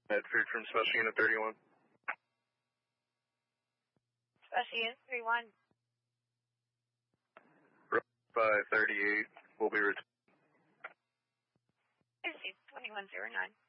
Medford from Special Unit 31. Special Unit 31. By 38 will be returned. 2109.